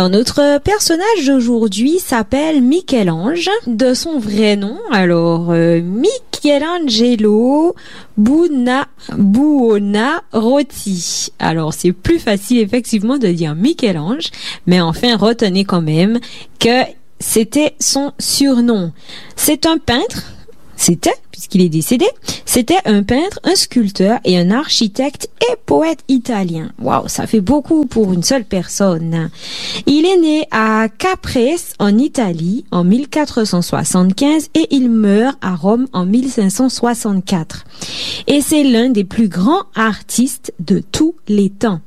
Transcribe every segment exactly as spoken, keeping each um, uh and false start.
Alors, notre personnage d'aujourd'hui s'appelle Michel-Ange, de son vrai nom. Alors, euh, Michelangelo Buona, Buonarroti. Alors, c'est plus facile effectivement de dire Michel-Ange, mais enfin, retenez quand même que c'était son surnom. C'est un peintre. C'était, puisqu'il est décédé, c'était un peintre, un sculpteur et un architecte et poète italien. Waouh, ça fait beaucoup pour une seule personne. Il est né à Caprese, en Italie, en mille quatre cent soixante-quinze et il meurt à Rome en mille cinq cent soixante-quatre. Et c'est l'un des plus grands artistes de tous les temps.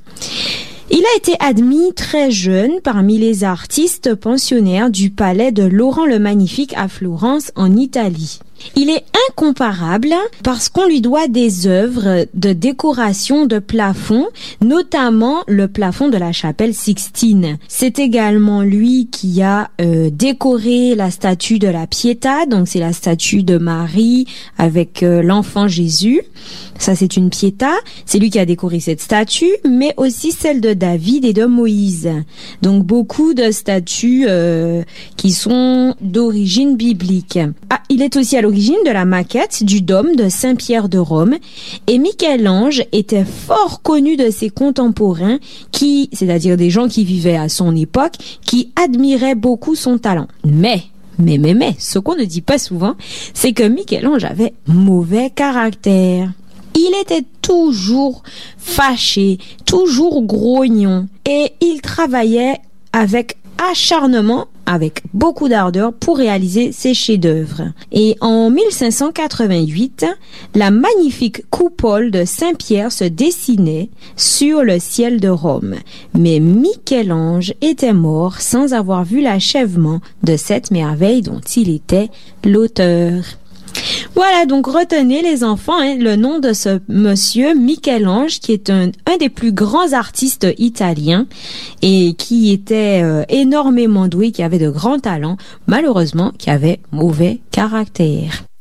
Il a été admis très jeune parmi les artistes pensionnaires du palais de Laurent le Magnifique à Florence, en Italie. Il est incomparable parce qu'on lui doit des œuvres de décoration de plafond, notamment le plafond de la chapelle Sixtine. C'est également lui qui a euh, décoré la statue de la Pietà, donc c'est la statue de Marie avec euh, l'enfant Jésus. Ça, c'est une Pietà. C'est lui qui a décoré cette statue, mais aussi celle de David et de Moïse. Donc, beaucoup de statues euh, qui sont d'origine biblique. Ah, il est aussi à l'origine de la maquette du dôme de Saint-Pierre de Rome. Et Michel-Ange était fort connu de ses contemporains qui, c'est-à-dire des gens qui vivaient à son époque, qui admiraient beaucoup son talent. Mais... Mais, mais, mais, ce qu'on ne dit pas souvent, c'est que Michel-Ange avait mauvais caractère. Il était toujours fâché, toujours grognon, et il travaillait avec acharnement, avec beaucoup d'ardeur pour réaliser ses chefs-d'œuvre. Et en mille cinq cent quatre-vingt-huit, la magnifique coupole de Saint-Pierre se dessinait sur le ciel de Rome. Mais Michel-Ange était mort sans avoir vu l'achèvement de cette merveille dont il était l'auteur. Voilà, donc retenez les enfants hein, le nom de ce monsieur Michel-Ange qui est un, un des plus grands artistes italiens et qui était euh, énormément doué, qui avait de grands talents, malheureusement qui avait mauvais caractère.